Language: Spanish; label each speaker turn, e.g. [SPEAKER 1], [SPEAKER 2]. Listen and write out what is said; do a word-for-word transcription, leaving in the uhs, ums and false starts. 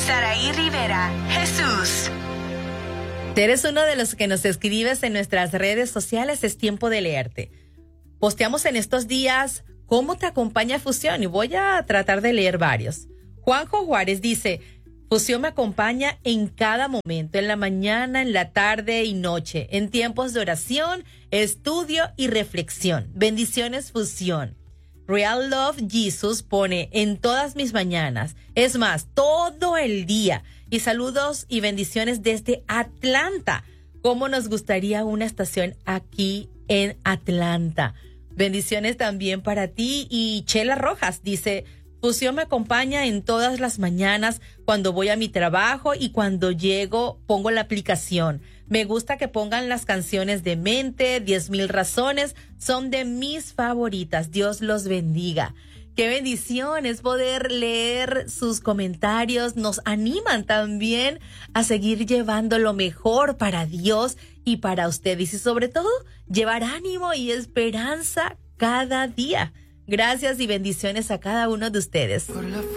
[SPEAKER 1] Saraí Rivera, Jesús.
[SPEAKER 2] Eres uno de los que nos escribes en nuestras redes sociales, es tiempo de leerte. Posteamos en estos días cómo te acompaña Fusión y voy a tratar de leer varios. Juanjo Juárez dice, Fusión me acompaña en cada momento, en la mañana, en la tarde y noche, en tiempos de oración, estudio y reflexión. Bendiciones, Fusión. Real Love Jesus pone en todas mis mañanas, es más, todo el día. Y saludos y bendiciones desde Atlanta. ¿Cómo nos gustaría una estación aquí en Atlanta? Bendiciones también para ti. Y Chela Rojas dice, Fusión me acompaña en todas las mañanas cuando voy a mi trabajo y cuando llego pongo la aplicación. Me gusta que pongan las canciones de Mente, diez mil razones, son de mis favoritas. Dios los bendiga. Qué bendición es poder leer sus comentarios. Nos animan también a seguir llevando lo mejor para Dios y para ustedes. Y sobre todo, llevar ánimo y esperanza cada día. Gracias y bendiciones a cada uno de ustedes.